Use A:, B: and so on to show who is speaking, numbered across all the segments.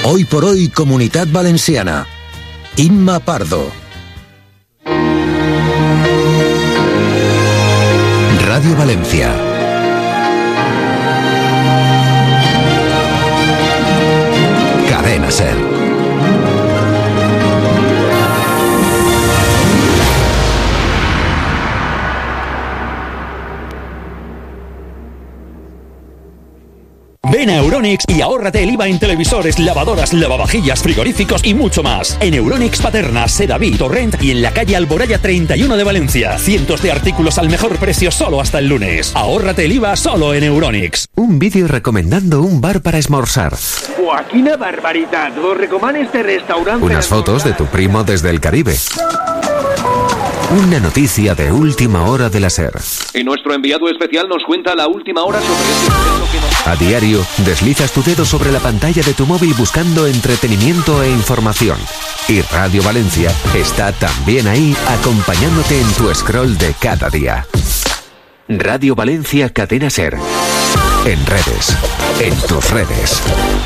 A: Hoy por hoy, Comunitat Valenciana. Imma Pardo. Radio Valencia. Cadena SER.
B: Ven a Euronics y ahórrate el IVA en televisores, lavadoras, lavavajillas, frigoríficos y mucho más. En Euronics Paterna, Sedaví, Torrent y en la calle Alboraya 31 de Valencia. Cientos de artículos al mejor precio solo hasta el lunes. Ahórrate el IVA solo en Euronics.
C: Un vídeo recomendando un bar para esmorzar.
D: ¡Buah, quina barbaritat! Vos recoman este restaurante.
C: Unas fotos de tu primo desde el Caribe. Una noticia de última hora de la SER.
E: Y nuestro enviado especial nos cuenta la última hora sobre este evento que nos...
C: A diario, deslizas tu dedo sobre la pantalla de tu móvil buscando entretenimiento e información. Y Radio Valencia está también ahí acompañándote en tu scroll de cada día. Radio Valencia Cadena SER. En redes. En tus redes.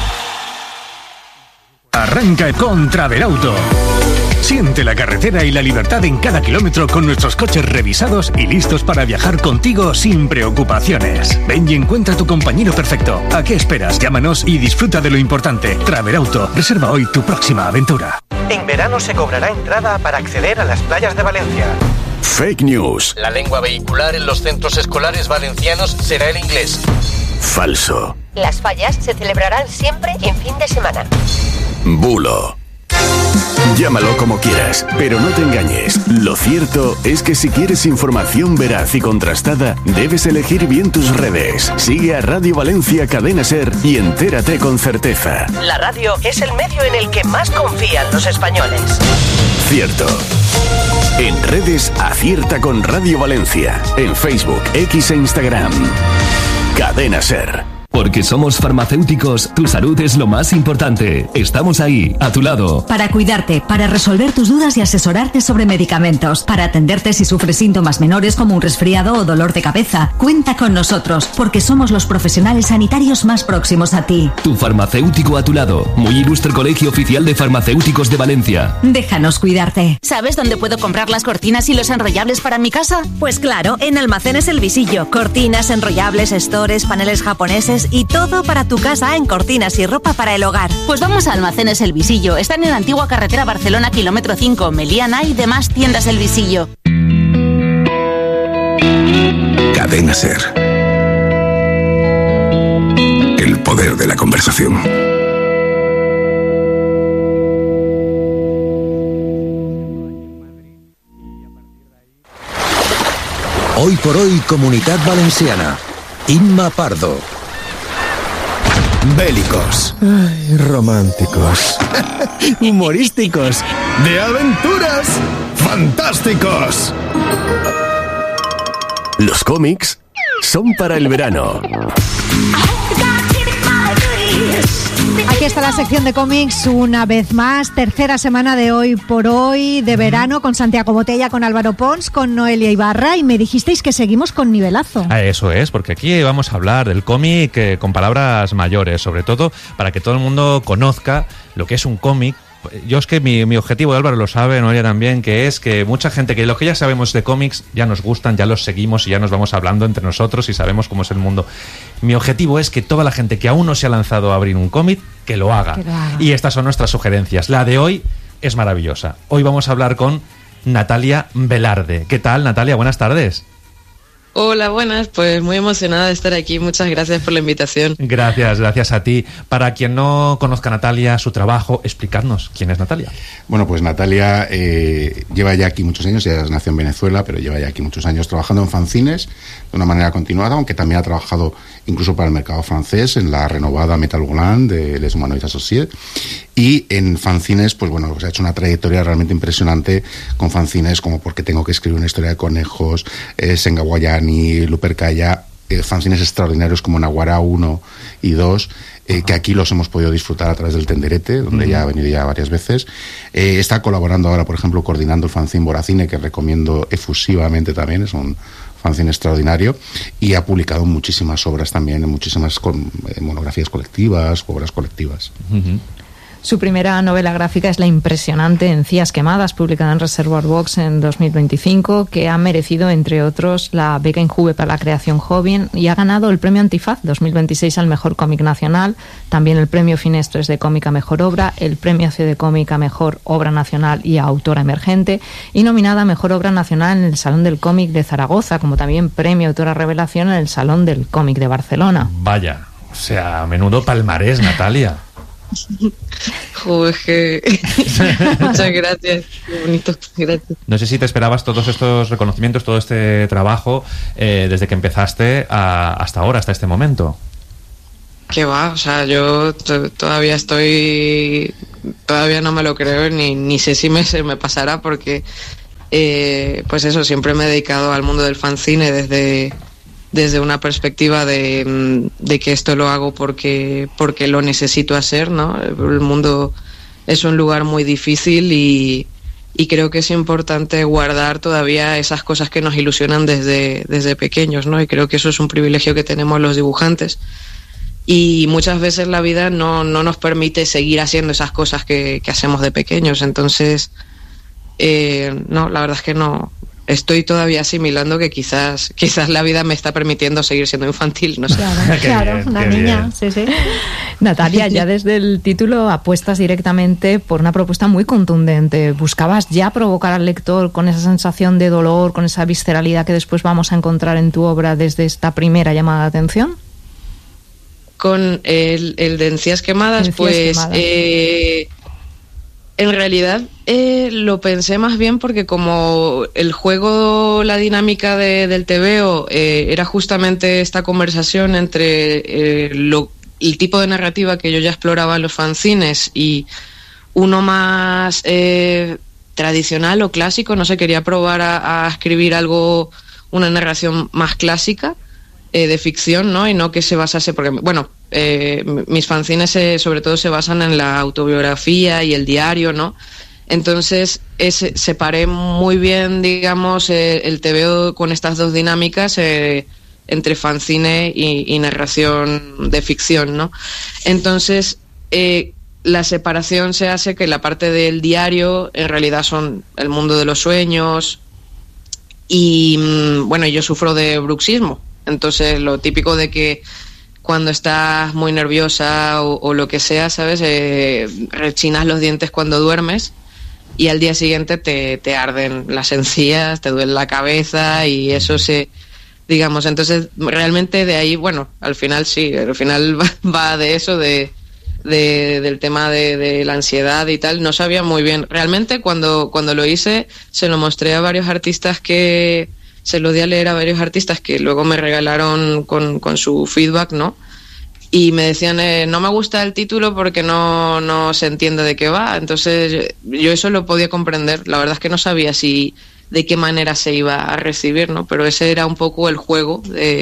F: Arranca con Travelauto. Siente la carretera y la libertad en cada kilómetro con nuestros coches revisados y listos para viajar contigo sin preocupaciones. Ven y encuentra tu compañero perfecto. ¿A qué esperas? Llámanos y disfruta de lo importante. Travelauto. Reserva hoy tu próxima aventura.
G: En verano se cobrará entrada para acceder a las playas de Valencia.
H: Fake news.
I: La lengua vehicular en los centros escolares valencianos será el inglés.
H: Falso.
J: Las fallas se celebrarán siempre en fin de semana.
H: Bulo. Llámalo como quieras, pero no te engañes. Lo cierto es que si quieres información veraz y contrastada, debes elegir bien tus redes. Sigue a Radio Valencia Cadena SER y entérate con certeza.
G: La radio es el medio en el que más confían los españoles.
H: Cierto. En redes, acierta con Radio Valencia. En Facebook, X e Instagram. Cadena SER.
K: Porque somos farmacéuticos, tu salud es lo más importante. Estamos ahí, a tu lado.
L: Para cuidarte, para resolver tus dudas y asesorarte sobre medicamentos, para atenderte si sufres síntomas menores como un resfriado o dolor de cabeza. Cuenta con nosotros, porque somos los profesionales sanitarios más próximos a ti.
K: Tu farmacéutico a tu lado. Muy ilustre Colegio Oficial de Farmacéuticos de Valencia.
L: Déjanos cuidarte.
M: ¿Sabes dónde puedo comprar las cortinas y los enrollables para mi casa?
N: Pues claro, en Almacenes El Visillo. Cortinas, enrollables, stores, paneles japoneses y todo para tu casa en cortinas y ropa para el hogar.
M: Pues vamos a Almacenes El Visillo. Están en la antigua carretera Barcelona, kilómetro 5, Meliana y demás tiendas El Visillo.
H: Cadena SER. El poder de la conversación.
A: Hoy por hoy, Comunitat Valenciana. Imma Pardo.
O: Bélicos. Ay, románticos. Humorísticos. De aventuras. Fantásticos.
H: Los cómics son para el verano.
P: Aquí está la sección de cómics una vez más, tercera semana de Hoy por Hoy, de verano, con Santiago Botella, con Álvaro Pons, con Noelia Ibarra, y me dijisteis que seguimos con nivelazo.
Q: Eso es, porque aquí vamos a hablar del cómic con palabras mayores, sobre todo para que todo el mundo conozca lo que es un cómic. Yo es que mi objetivo, Álvaro lo sabe, Noelia también, que es que mucha gente, que los que ya sabemos de cómics, ya nos gustan, ya los seguimos y ya nos vamos hablando entre nosotros y sabemos cómo es el mundo. Mi objetivo es que toda la gente que aún no se ha lanzado a abrir un cómic, que lo haga. Y estas son nuestras sugerencias. La de hoy es maravillosa. Hoy vamos a hablar con Natalia Velarde. ¿Qué tal, Natalia? Buenas tardes.
R: Hola, buenas, pues muy emocionada de estar aquí, muchas gracias por la invitación.
Q: Gracias a ti. Para quien no conozca a Natalia, su trabajo, explicarnos quién es Natalia.
S: Bueno, pues Natalia lleva ya aquí muchos años, ella nació en Venezuela, pero lleva ya aquí muchos años trabajando en fanzines de una manera continuada, aunque también ha trabajado incluso para el mercado francés, en la renovada Metal Volant de Les Humanoides Associés. Y en fanzines, pues bueno, pues ha hecho una trayectoria realmente impresionante con fanzines como Porque tengo que escribir una historia de conejos, Sengawayani, Lupercaya, fanzines extraordinarios como Naguará 1 y 2, que aquí los hemos podido disfrutar a través del Tenderete, donde ya ha venido ya varias veces. Está colaborando ahora, por ejemplo, coordinando el fanzine Boracine, que recomiendo efusivamente también, es un fanzine extraordinario, y ha publicado muchísimas obras también, en muchísimas monografías colectivas, obras colectivas.
T: Su primera novela gráfica es la impresionante Encías quemadas, publicada en Reservoir Books en 2025, que ha merecido, entre otros, la beca Injuve para la creación joven y ha ganado el premio Antifaz 2026 al mejor cómic nacional, también el premio Finestres de cómic a mejor obra, el premio AC de cómic a mejor obra nacional y a autora emergente, y nominada a mejor obra nacional en el Salón del Cómic de Zaragoza, como también premio autora revelación en el Salón del Cómic de Barcelona.
Q: Vaya, o sea, menudo palmarés, Natalia.
R: Joder, muchas gracias, qué bonito, gracias.
Q: No sé si te esperabas todos estos reconocimientos, todo este trabajo desde que empezaste hasta ahora, hasta este momento.
R: ¿Qué va? O sea, yo todavía no me lo creo, ni sé si se me pasará, porque pues eso, siempre me he dedicado al mundo del fanzine desde una perspectiva de que esto lo hago porque lo necesito hacer, ¿no? El mundo es un lugar muy difícil y creo que es importante guardar todavía esas cosas que nos ilusionan desde pequeños, ¿no? Y creo que eso es un privilegio que tenemos los dibujantes. Y muchas veces la vida no nos permite seguir haciendo esas cosas que hacemos de pequeños. Entonces, no, la verdad es que no. Estoy todavía asimilando que quizás la vida me está permitiendo seguir siendo infantil, no sé.
P: Claro, una niña, sí.
T: Natalia, ya desde el título apuestas directamente por una propuesta muy contundente. ¿Buscabas ya provocar al lector con esa sensación de dolor, con esa visceralidad que después vamos a encontrar en tu obra desde esta primera llamada de atención?
R: Con el de Encías quemadas, en realidad lo pensé más bien porque como el juego, la dinámica del TVO era justamente esta conversación entre el tipo de narrativa que yo ya exploraba en los fanzines y uno más tradicional o clásico, no sé, quería probar a escribir una narración más clásica, de ficción, ¿no? Y no que se basase, porque, bueno, mis fanzines sobre todo se basan en la autobiografía y el diario, ¿no? Entonces separé muy bien, digamos, el TVO con estas dos dinámicas entre fanzine y narración de ficción, ¿no? Entonces la separación se hace que la parte del diario en realidad son el mundo de los sueños y, bueno, yo sufro de bruxismo. Entonces, lo típico de que cuando estás muy nerviosa o lo que sea, ¿sabes? Rechinas los dientes cuando duermes y al día siguiente te arden las encías, te duele la cabeza y eso digamos, entonces realmente de ahí, bueno, al final va de eso, del tema de la ansiedad y tal. No sabía muy bien. Realmente cuando lo hice, se lo mostré a varios artistas se lo di a leer a varios artistas que luego me regalaron con su feedback, ¿no? Y me decían, no me gusta el título porque no se entiende de qué va. Entonces yo eso lo podía comprender. La verdad es que no sabía de qué manera se iba a recibir, ¿no? Pero ese era un poco el juego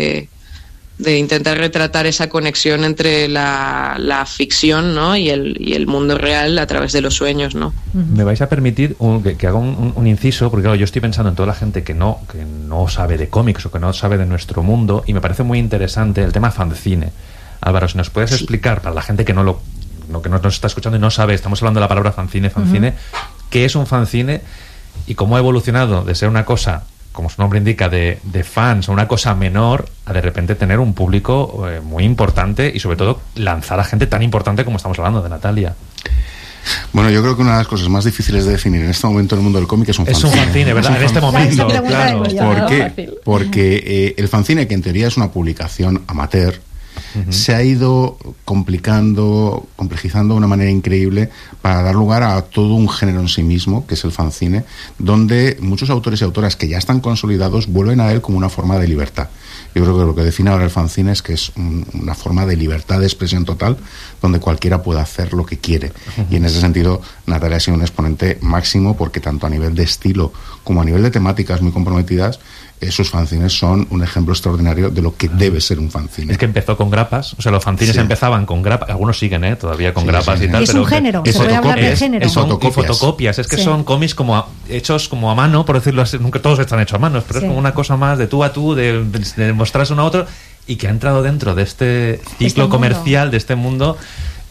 R: de intentar retratar esa conexión entre la ficción, ¿no? y el mundo real a través de los sueños, ¿no?
Q: Me vais a permitir que haga un inciso, porque claro, yo estoy pensando en toda la gente que no sabe de cómics o que no sabe de nuestro mundo, y me parece muy interesante el tema fanzine. Álvaro, si nos puedes explicar, para la gente que no nos está escuchando y no sabe, estamos hablando de la palabra fanzine, ¿qué es un fanzine y cómo ha evolucionado de ser una cosa, como su nombre indica, de fans, una cosa menor, a de repente tener un público muy importante y sobre todo lanzar a gente tan importante como estamos hablando de Natalia?
S: Bueno, yo creo que una de las cosas más difíciles de definir en este momento en el mundo del cómic es un fanzine.
Q: Es un fanzine, ¿verdad? En este momento, claro.
S: ¿Por qué? Porque el fanzine, que en teoría es una publicación amateur, se ha ido complejizando de una manera increíble para dar lugar a todo un género en sí mismo, que es el fanzine, donde muchos autores y autoras que ya están consolidados vuelven a él como una forma de libertad. Yo creo que lo que define ahora el fanzine es que es una forma de libertad de expresión total, donde cualquiera puede hacer lo que quiere. Y en ese sentido, Natalia ha sido un exponente máximo, porque tanto a nivel de estilo como a nivel de temáticas muy comprometidas, sus fanzines son un ejemplo extraordinario de lo que debe ser un fanzine.
Q: Es que empezó con grapas, o sea, los fanzines empezaban con grapas, algunos siguen todavía con grapas y tal.
P: Es un género, se puede hablar de género.
Q: Son fotocopias, es que son cómics hechos como a mano, por decirlo así, nunca todos están hechos a mano, pero es como una cosa más de tú a tú, de mostrarse uno a otro, y que ha entrado dentro de este ciclo comercial, de este mundo,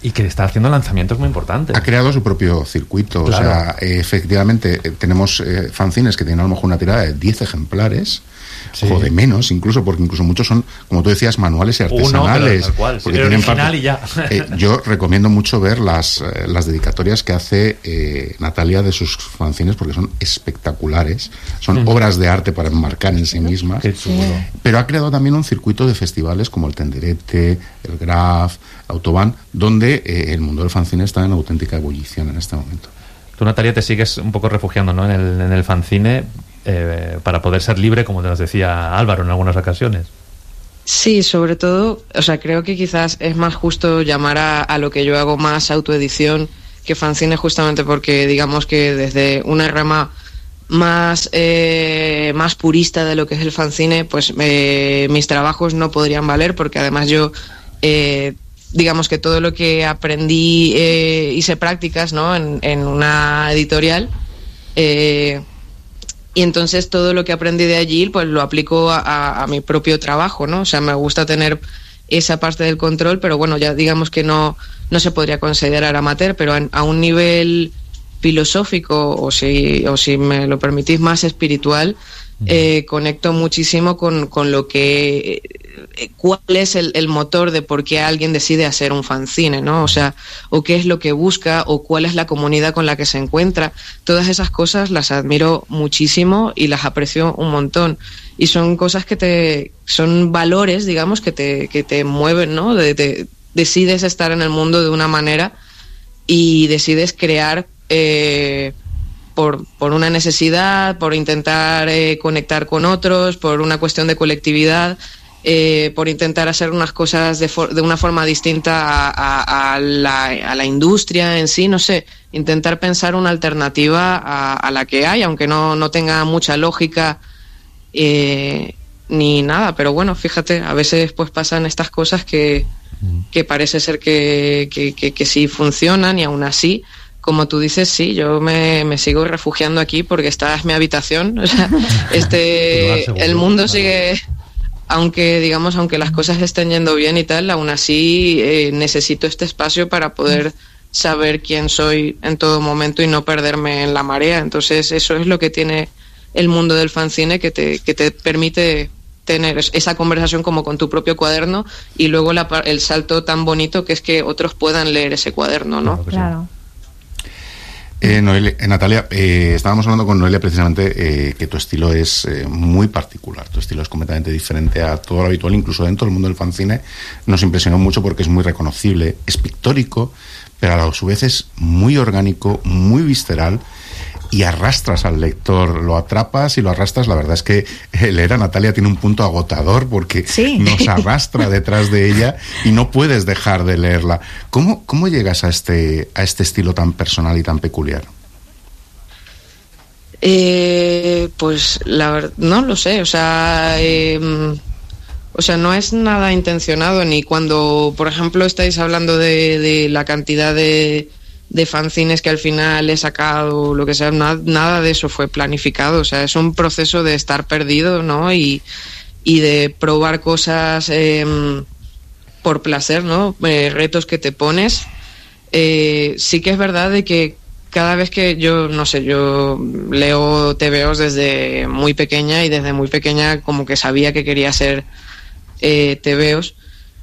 Q: Y que está haciendo lanzamientos muy importantes.
S: Ha creado su propio circuito. Claro. O sea, efectivamente, tenemos fanzines que tienen a lo mejor una tirada de 10 ejemplares, o de menos, incluso, porque incluso muchos son, como tú decías, manuales y artesanales.
Q: Tal cual,
S: porque
Q: tienen
S: parte,
Q: y ya.
S: Yo recomiendo mucho ver las dedicatorias que hace Natalia de sus fanzines, porque son espectaculares. Son obras de arte para enmarcar en sí mismas.
Q: Qué chulo.
S: Pero ha creado también un circuito de festivales como el Tenderete, el Graf, Autobahn, donde el mundo del fanzine está en auténtica ebullición en este momento.
Q: Tú, Natalia, te sigues un poco refugiando, ¿no?, en el fanzine para poder ser libre, como te nos decía Álvaro en algunas ocasiones.
R: Sí, sobre todo, o sea, creo que quizás es más justo llamar a lo que yo hago más autoedición que fanzine, justamente porque digamos que desde una rama más purista de lo que es el fanzine, pues mis trabajos no podrían valer, porque además yo digamos que todo lo que aprendí hice prácticas, ¿no?, en una editorial, y entonces todo lo que aprendí de allí pues lo aplico a mi propio trabajo, ¿no? O sea, me gusta tener esa parte del control, pero bueno, ya digamos que no se podría considerar amateur, pero a un nivel filosófico, o si me lo permitís, más espiritual, conecto muchísimo con lo que cuál es el motor de por qué alguien decide hacer un fanzine, ¿no? O sea, o qué es lo que busca, o cuál es la comunidad con la que se encuentra. Todas esas cosas las admiro muchísimo y las aprecio un montón. Y son cosas son valores, digamos, que te mueven, ¿no? Decides estar en el mundo de una manera y decides crear por una necesidad, por intentar conectar con otros, por una cuestión de colectividad, por intentar hacer unas cosas de una forma distinta a la industria en sí, no sé, intentar pensar una alternativa a la que hay, aunque no tenga mucha lógica ni nada, pero bueno, fíjate, a veces pues pasan estas cosas que parece ser que sí funcionan, y aún así, como tú dices, sí, yo me sigo refugiando aquí porque esta es mi habitación. O sea, el mundo sigue, aunque las cosas estén yendo bien y tal, aún así necesito este espacio para poder saber quién soy en todo momento y no perderme en la marea. Entonces eso es lo que tiene el mundo del fanzine, que te permite tener esa conversación como con tu propio cuaderno, y luego el salto tan bonito que es que otros puedan leer ese cuaderno, ¿no?
P: Claro.
S: Natalia, estábamos hablando con Noelia precisamente que tu estilo es muy particular, tu estilo es completamente diferente a todo lo habitual, incluso dentro del mundo del fanzine. Nos impresionó mucho porque es muy reconocible, es pictórico, pero a su vez es muy orgánico, muy visceral, y arrastras al lector, lo atrapas y lo arrastras. La verdad es que leer a Natalia tiene un punto agotador porque nos arrastra detrás de ella y no puedes dejar de leerla. ¿Cómo llegas a este estilo tan personal y tan peculiar?
R: Pues la verdad, no lo sé, o sea, no es nada intencionado, ni cuando, por ejemplo, estáis hablando de la cantidad de fanzines que al final he sacado, lo que sea, nada de eso fue planificado. O sea, es un proceso de estar perdido, ¿no? Y de probar cosas por placer, ¿no? Retos que te pones. Sí que es verdad de que cada vez que yo leo TVOs desde muy pequeña, y desde muy pequeña como que sabía que quería hacer TVOs.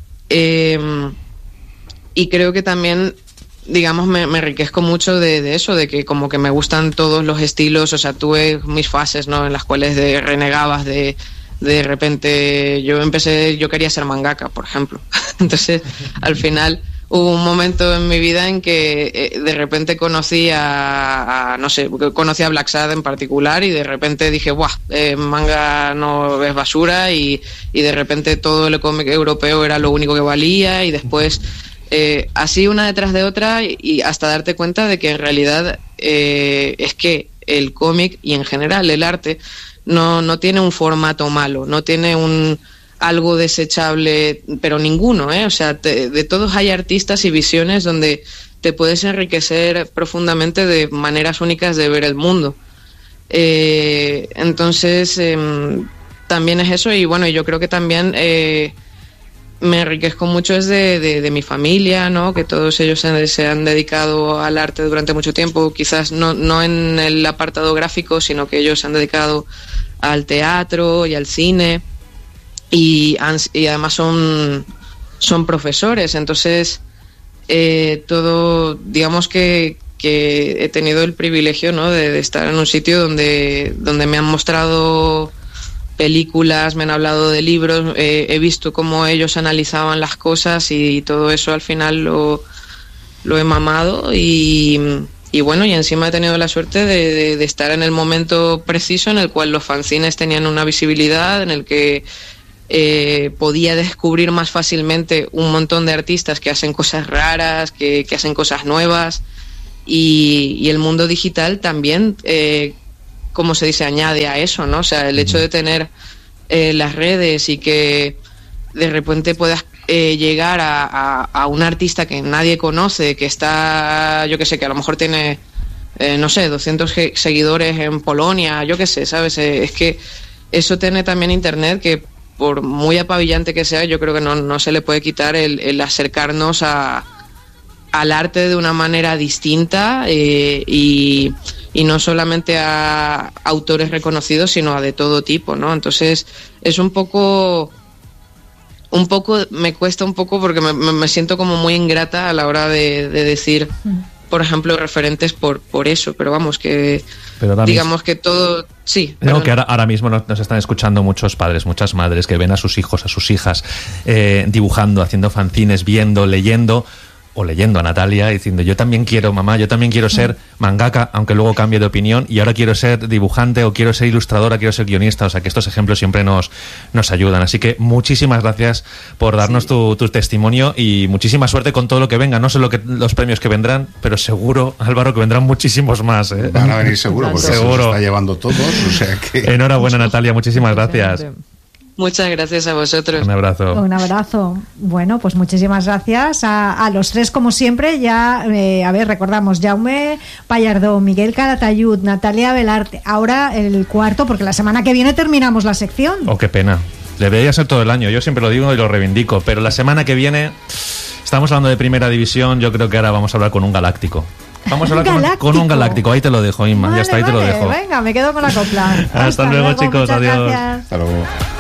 R: Y creo que también, digamos, me enriquezco mucho de eso, de que como que me gustan todos los estilos. O sea, tuve mis fases, ¿no?, en las cuales renegabas de repente. Yo quería ser mangaka, por ejemplo. Entonces, al final hubo un momento en mi vida en que de repente conocí a Black Sad en particular, y de repente dije, ¡buah! Manga no es basura, y de repente todo el cómic europeo era lo único que valía, y después así una detrás de otra, y hasta darte cuenta de que en realidad es que el cómic y en general el arte no tiene un formato malo, no tiene algo desechable, pero ninguno, o sea, de todos hay artistas y visiones donde te puedes enriquecer profundamente de maneras únicas de ver el mundo. Entonces también es eso, y bueno, yo creo que también me enriquezco mucho es de mi familia, ¿no? Que todos ellos se han dedicado al arte durante mucho tiempo, quizás no en el apartado gráfico, sino que ellos se han dedicado al teatro y al cine y además son profesores, entonces todo, digamos que he tenido el privilegio, ¿no? de estar en un sitio donde me han mostrado películas, me han hablado de libros, he visto cómo ellos analizaban las cosas y todo eso al final lo he mamado y bueno, y encima he tenido la suerte de estar en el momento preciso en el cual los fanzines tenían una visibilidad, en el que podía descubrir más fácilmente un montón de artistas que hacen cosas raras, que hacen cosas nuevas, y el mundo digital también, como se dice, añade a eso, ¿no? O sea, el hecho de tener las redes y que de repente puedas llegar a un artista que nadie conoce, que está, yo que sé, que a lo mejor tiene, no sé, 200 seguidores en Polonia, yo que sé, ¿sabes? Es que eso tiene también Internet, que por muy apabillante que sea, yo creo que no se le puede quitar el acercarnos al arte de una manera distinta y no solamente a autores reconocidos, sino a de todo tipo, ¿no? Entonces es un poco me cuesta un poco porque me siento como muy ingrata a la hora de decir, por ejemplo, referentes por eso, pero vamos, que digamos que todo, sí.
Q: Digo que ahora mismo nos están escuchando muchos padres, muchas madres que ven a sus hijos, a sus hijas dibujando, haciendo fanzines, viendo, leyendo o leyendo a Natalia diciendo, yo también quiero, mamá, yo también quiero ser mangaka, aunque luego cambie de opinión, y ahora quiero ser dibujante o quiero ser ilustradora, quiero ser guionista. O sea, que estos ejemplos siempre nos ayudan. Así que muchísimas gracias por darnos tu testimonio y muchísima suerte con todo lo que venga. No sé los premios que vendrán, pero seguro, Álvaro, que vendrán muchísimos más, ¿eh?
S: Van a venir seguro, porque seguro. Se los está llevando todos, o sea que...
Q: Enhorabuena, Natalia, muchísimas gracias.
R: Muchas gracias a vosotros.
Q: Un abrazo.
P: Un abrazo. Bueno, pues muchísimas gracias a los tres, como siempre. Ya, a ver, recordamos, Jaume Pallardó, Miguel Calatayud, Natalia Velarte. Ahora el cuarto, porque la semana que viene terminamos la sección.
Q: Oh, qué pena. Debería ser todo el año. Yo siempre lo digo y lo reivindico. Pero la semana que viene, estamos hablando de Primera División. Yo creo que ahora vamos a hablar con un galáctico. Vamos a hablar con un galáctico. Ahí te lo dejo, Inma. Ya está, ahí te lo dejo.
P: Venga, me quedo con la copla.
Q: Hasta luego, chicos.
P: Adiós.
S: Hasta luego.